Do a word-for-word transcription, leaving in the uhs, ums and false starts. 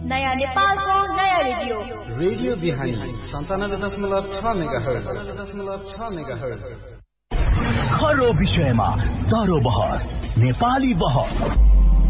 नयाँ नेपालको नयाँ रेडियो रेडियो बिहानी सन्तानब्बे दशमलव छ मेगाहर्ज दशमलव छ मेगाहर्ज खरो विषयमा दरो बहस नेपाली बहस